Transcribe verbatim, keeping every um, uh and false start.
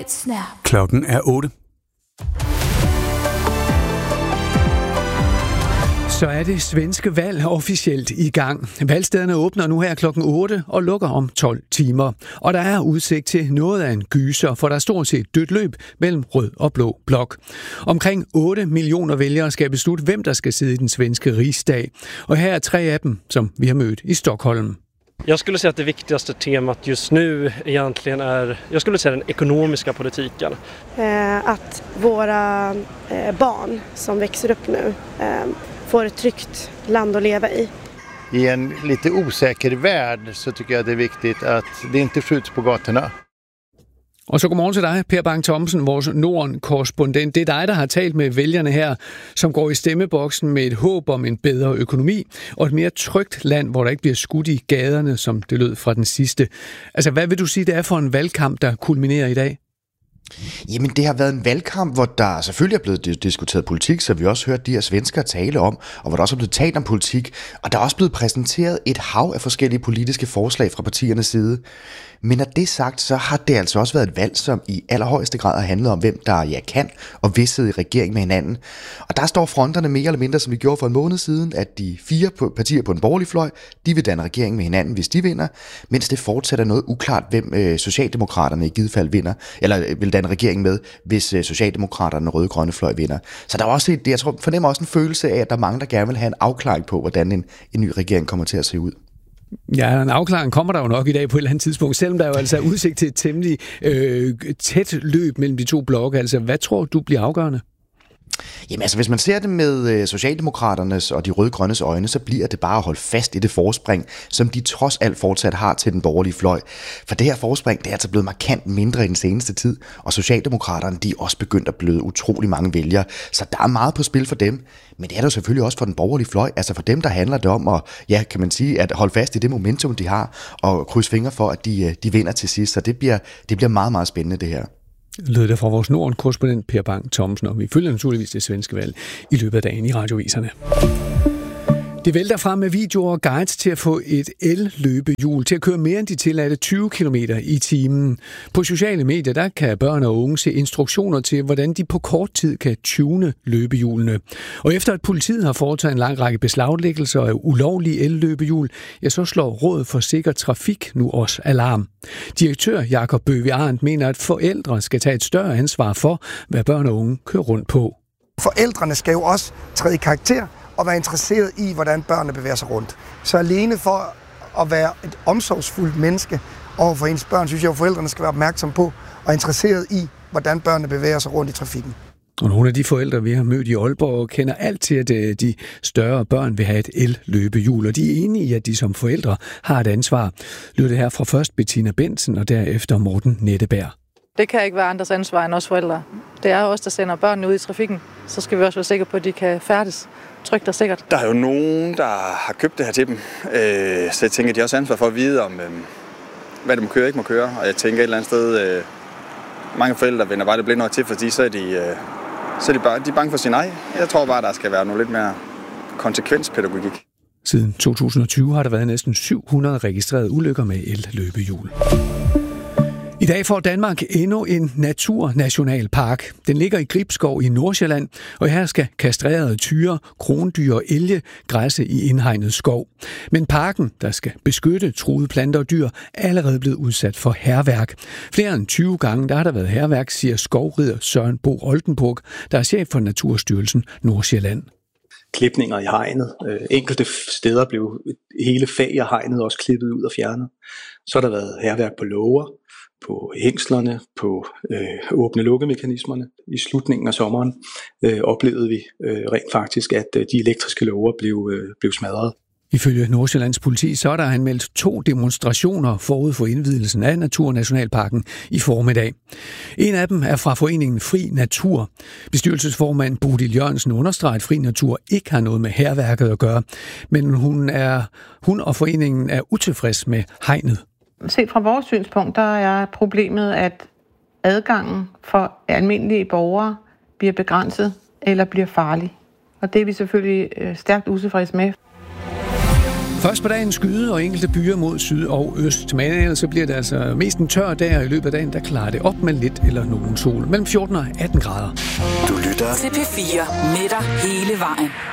et snap. Klokken er otte. Så er det svenske valg officielt i gang. Valgstederne åbner nu her klokken otte og lukker om tolv timer. Og der er udsigt til noget af en gyser, for der er stort set dødt løb mellem rød og blå blok. Omkring otte millioner vælgere skal beslutte, hvem der skal sidde i den svenske rigsdag. Og her er tre af dem, som vi har mødt i Stockholm. Jag skulle säga att det viktigaste temat just nu egentligen är, jag skulle säga den ekonomiska politiken. Eh, att våra eh, barn som växer upp nu eh, får ett tryggt land att leva i. I en lite osäker värld så tycker jag det är viktigt att det inte skjuts på gatorna. Og så godmorgen til dig, Per Bang Thomsen, vores Norden-korrespondent. Det er dig, der har talt med vælgerne her, som går i stemmeboksen med et håb om en bedre økonomi og et mere trygt land, hvor der ikke bliver skudt i gaderne, som det lød fra den sidste. Altså, hvad vil du sige, det er for en valgkamp, der kulminerer i dag? Jamen, det har været en valgkamp, hvor der selvfølgelig er blevet diskuteret politik, så vi også hørt de her svenskere tale om, og hvor der også er blevet talt om politik, og der er også blevet præsenteret et hav af forskellige politiske forslag fra partiernes side. Men når det er sagt, så har det altså også været et valg, som i allerhøjeste grad har handlet om, hvem der ja kan og vil sidde i regering med hinanden. Og der står fronterne mere eller mindre, som vi gjorde for en måned siden, at de fire partier på den borgerlige fløj, de vil danne regering med hinanden, hvis de vinder, mens det fortsætter noget uklart, hvem øh, Socialdemokraterne i givet fald vinder, eller vil danne regering med, hvis øh, Socialdemokraterne og røde-grønne fløj vinder. Så der er også et, jeg tror, fornemmer også en følelse af, at der er mange, der gerne vil have en afklaring på, hvordan en, en ny regering kommer til at se ud. Ja, en afklaring kommer der jo nok i dag på et eller andet tidspunkt, selvom der jo altså er udsigt til et temmelig øh, tæt løb mellem de to blokke. Altså, hvad tror du bliver afgørende? Jamen altså, hvis man ser det med Socialdemokraternes og de rød-grønnes øjne, så bliver det bare at holde fast i det forspring, som de trods alt fortsat har til den borgerlige fløj. For det her forspring, det er altså blevet markant mindre i den seneste tid, og Socialdemokraterne, de er også begyndt at bløde utrolig mange vælgere, så der er meget på spil for dem. Men det er der selvfølgelig også for den borgerlige fløj. Altså for dem, der handler det om at, ja, kan man sige, at holde fast i det momentum, de har, og krydse fingre for, at de, de vinder til sidst. Så det bliver, det bliver meget, meget spændende, det her. Lød det fra vores Norden-korrespondent Per Bang Thomsen, og vi følger naturligvis det svenske valg i løbet af dagen i radioviserne. Det vælter frem med videoer og guides til at få et el-løbehjul til at køre mere end de tilladte tyve kilometer i timen. På sociale medier der kan børn og unge se instruktioner til, hvordan de på kort tid kan tune løbehjulene. Og efter at politiet har foretaget en lang række beslaglæggelser af ulovlige el-løbehjul, ja, så slår Rådet for Sikker Trafik nu også alarm. Direktør Jakob Bøvig Arndt mener, at forældre skal tage et større ansvar for, hvad børn og unge kører rundt på. Forældrene skal jo også træde i karakter og være interesseret i, hvordan børnene bevæger sig rundt. Så alene for at være et omsorgsfuldt menneske over for ens børn, synes jeg, at forældrene skal være opmærksomme på og interesseret i, hvordan børnene bevæger sig rundt i trafikken. Og nogle af de forældre, vi har mødt i Aalborg, kender alt til, at de større børn vil have et el-løbehjul, og de er enige i, at de som forældre har et ansvar. Lyder det her fra først Bettina Bensen og derefter Morten Netteberg. Det kan ikke være andres ansvar end os forældre. Det er os, der sender børnene ud i trafikken. Så skal vi også være sikre på, at de kan færdes trygt og sikkert. Der er jo nogen, der har købt det her til dem. Så jeg tænker, at de har også ansvar for at vide, om hvad de må køre og ikke må køre. Og jeg tænker et eller andet sted, mange forældre vender bare det blinde øje til, fordi så er de, så er de, bare, de er bange for sin egen. Jeg tror bare, der skal være noget lidt mere konsekvenspædagogik. Siden to tusind og tyve har der været næsten syv hundrede registrerede ulykker med el-løbehjul. I dag får Danmark endnu en naturnationalpark. Den ligger i Gribskov i Nordsjælland, og her skal kastrerede tyre, krondyr og elge græsse i indhegnet skov. Men parken, der skal beskytte truede planter og dyr, er allerede blevet udsat for hærværk. Flere end tyve gange der har der været hærværk, siger skovrider Søren Bo Oldenburg, der er chef for Naturstyrelsen Nordsjælland. Klipninger i hegnet. Enkelte steder blev hele fag af hegnet også klippet ud og fjernet. Så har der været hærværk på låger, på hængslerne, på øh, åbne-lukke-mekanismerne. I slutningen af sommeren øh, oplevede vi øh, rent faktisk, at øh, de elektriske låger blev, øh, blev smadret. Ifølge Nordsjællands politi så er der anmeldt to demonstrationer forud for indvielsen af Naturnationalparken i formiddag. En af dem er fra foreningen Fri Natur. Bestyrelsesformand Bodil Jørgensen understreger, at Fri Natur ikke har noget med hærværket at gøre, men hun, er, hun og foreningen er utilfreds med hegnet. Set fra vores synspunkt, der er problemet, at adgangen for almindelige borgere bliver begrænset eller bliver farlig. Og det er vi selvfølgelig stærkt utilfredse med. Først på dagen skyde og enkelte byer mod syd og øst. Men ellers bliver det altså mest en tør dag, og i løbet af dagen, der klarer det op med lidt eller nogen sol. Mellem fjorten og atten grader. Du lytter til P fire med dig hele vejen.